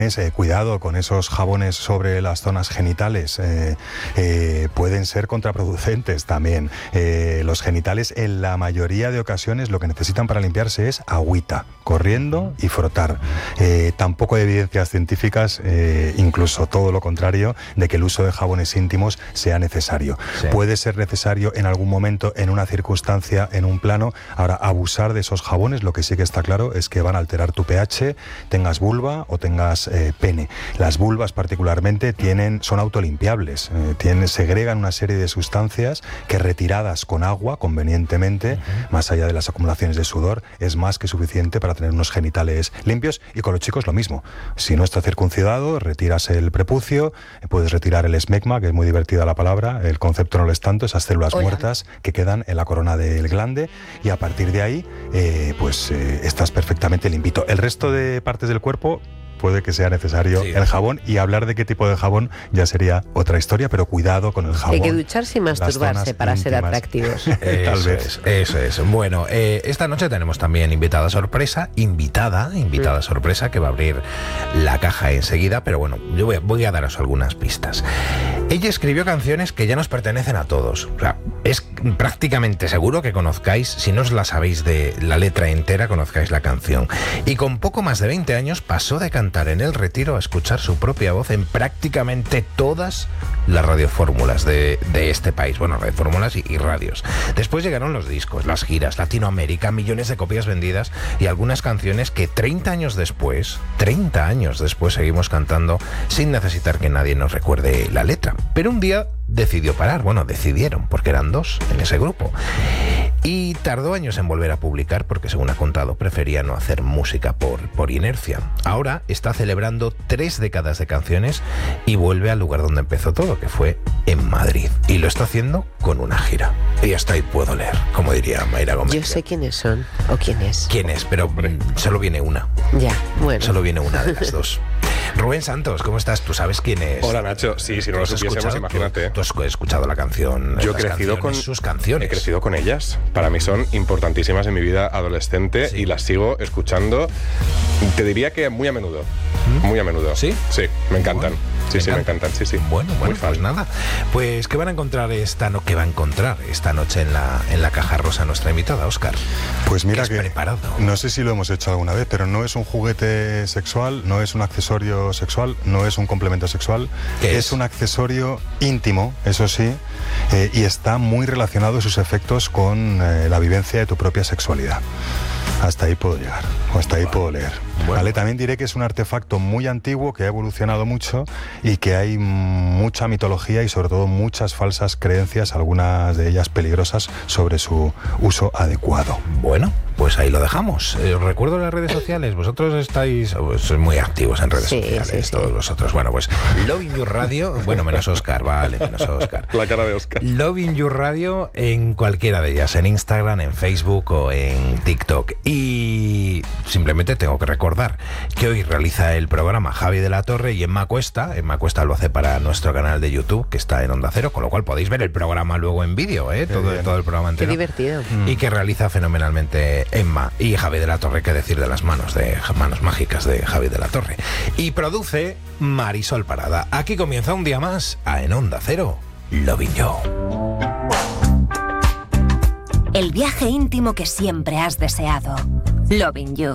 Cuidado con esos jabones sobre las zonas genitales, pueden ser contraproducentes también. Los genitales en la mayoría de ocasiones lo que necesitan para limpiarse es agüita, corriendo y frotar. Tampoco hay evidencias científicas, incluso todo lo contrario, de que el uso de jabones íntimos sea necesario. Sí. Puede ser necesario en algún momento, en una circunstancia, en un plano. Ahora, abusar de esos jabones, lo que sí que está claro es que van a alterar tu pH, tengas vulva o tengas pene. Las vulvas particularmente son autolimpiables, segregan una serie de sustancias que retiradas con agua, convenientemente, más allá de las acumulaciones de sudor, es más que suficiente para tener unos genitales limpios. Y con los chicos lo mismo. Si no está circuncidado, retiras el prepucio, puedes retirar el esmegma, que es muy divertida la palabra, el concepto no lo es tanto, esas células muertas que quedan en la corona del glande, y a partir de ahí estás perfectamente limpito. El resto de partes del cuerpo puede que sea necesario el jabón, y hablar de qué tipo de jabón ya sería otra historia, pero cuidado con el jabón. Hay que ducharse y masturbarse para ser atractivos. Tal vez. Eso es. Bueno, esta noche tenemos también invitada sorpresa, que va a abrir la caja enseguida, pero bueno, yo voy a daros algunas pistas. Ella escribió canciones que ya nos pertenecen a todos. O sea, es prácticamente seguro que conozcáis, si no os la sabéis de la letra entera, conozcáis la canción. Y con poco más de 20 años pasó de cantar en el Retiro a escuchar su propia voz en prácticamente todas las radiofórmulas de este país. Bueno, radiofórmulas y radios. Después llegaron los discos, las giras, Latinoamérica, millones de copias vendidas y algunas canciones que 30 años después seguimos cantando sin necesitar que nadie nos recuerde la letra. Pero un día decidió parar, decidieron, porque eran dos en ese grupo. Y tardó años en volver a publicar porque, según ha contado, prefería no hacer música por inercia. Ahora está celebrando 3 décadas de canciones y vuelve al lugar donde empezó todo, que fue en Madrid. Y lo está haciendo con una gira. Y hasta ahí puedo leer, como diría Mayra Gómez. Yo sé quiénes son, o quién es. ¿Quién es? Pero solo viene una. Ya, bueno. Solo viene una de las dos. Rubén Santos, ¿cómo estás? ¿Tú sabes quién es? Hola, Nacho. Sí, si no lo supiésemos, imagínate. Tú has escuchado la canción. Yo he crecido con sus canciones. He crecido con ellas. Para mí son importantísimas en mi vida adolescente, y las sigo escuchando. Te diría que muy a menudo. Muy a menudo. ¿Sí? Sí, me encantan. Bueno, me encantan, sí. Bueno, pues nada. Pues, ¿qué van a encontrar esta noche en la caja rosa nuestra invitada, Óscar? Pues mira que preparado. No sé si lo hemos hecho alguna vez, pero no es un juguete sexual, no es un accesorio sexual, no es un complemento sexual. Es un accesorio íntimo, eso sí, y está muy relacionado sus efectos con la vivencia de tu propia sexualidad. Hasta ahí puedo llegar, o hasta ahí puedo leer. Vale, también diré que es un artefacto muy antiguo, que ha evolucionado mucho y que hay mucha mitología y sobre todo muchas falsas creencias, algunas de ellas peligrosas, sobre su uso adecuado. Bueno, pues ahí lo dejamos. Os recuerdo las redes sociales. Vosotros estáis muy activos en redes sociales, todos vosotros. Bueno, pues Loving You Radio, menos Óscar, menos Óscar. La cara de Óscar. Loving You Radio en cualquiera de ellas, en Instagram, en Facebook o en TikTok. Y simplemente tengo que recordar que hoy realiza el programa Javi de la Torre, y Emma Cuesta lo hace para nuestro canal de YouTube, que está en Onda Cero, con lo cual podéis ver el programa luego en vídeo, todo el programa entero. Qué divertido. Y que realiza fenomenalmente Emma. Y Javi de la Torre, qué decir de las manos mágicas de Javi de la Torre. Y produce Marisol Parada. Aquí comienza un día más en Onda Cero, Loving You. El viaje íntimo que siempre has deseado. Loving You.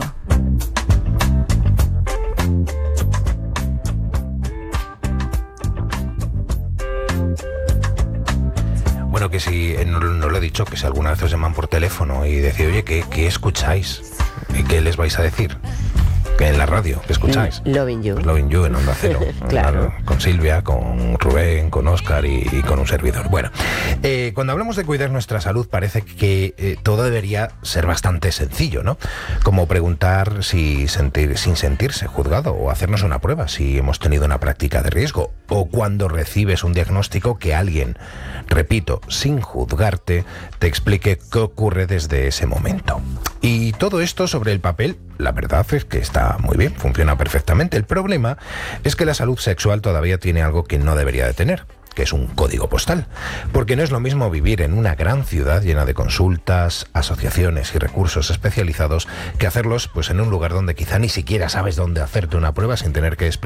Bueno, que si no lo he dicho, que si alguna vez os llaman por teléfono y decís, oye, ¿qué escucháis? ¿Y qué les vais a decir? Que en la radio, ¿qué escucháis? Loving You. Loving You en Onda Cero. Claro. Con Silvia, con Rubén, con Óscar y con un servidor. Bueno, cuando hablamos de cuidar nuestra salud, parece que todo debería ser bastante sencillo, ¿no? Como preguntar sin sentirse juzgado, o hacernos una prueba si hemos tenido una práctica de riesgo, o cuando recibes un diagnóstico, que alguien, repito, sin juzgarte, te explique qué ocurre desde ese momento. Y todo esto sobre el papel, la verdad es que está muy bien, funciona perfectamente. El problema es que la salud sexual todavía tiene algo que no debería de tener, que es un código postal. Porque no es lo mismo vivir en una gran ciudad llena de consultas, asociaciones y recursos especializados que hacerlos pues en un lugar donde quizá ni siquiera sabes dónde hacerte una prueba sin tener que explicar